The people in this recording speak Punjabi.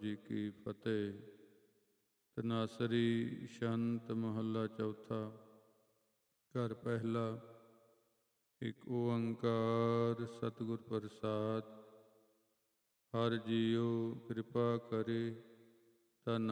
ਜੀ ਕੀ ਫਤਿਹ। ਤਨਾਸਰੀ ਸ਼ੰਤ ਮਹੱਲਾ ਚੌਥਾ। ਘਰ ਪਹਿਲਾ। ਇੱਕ ਓੰਕਾਰ ਸਤਿਗੁਰ ਪ੍ਰਸਾਦਿ। ਹਰਿ ਜੀਉ ਕਿਰਪਾ ਕਰੇ ਤਾ